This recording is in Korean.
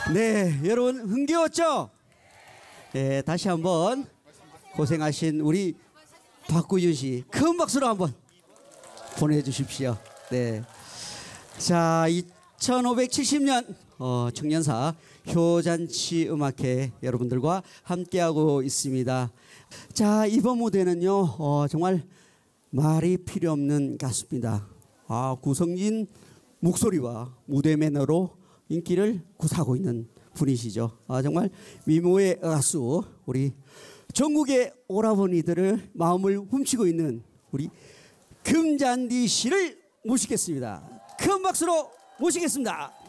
네, 여러분 흥겨웠죠? 네, 다시 한번 고생하신 우리 박구윤 씨 큰 박수로 한번 보내주십시오. 네, 자 2570년 청년사 효잔치 음악회 여러분들과 함께하고 있습니다. 자, 이번 무대는요 정말 말이 필요 없는 가수입니다. 구성진 목소리와 무대 매너로 인기를 구사하고 있는 분이시죠. 정말 미모의 가수, 우리 전국의 오라버니들을 마음을 훔치고 있는 우리 금잔디 씨를 모시겠습니다. 큰 박수로 모시겠습니다.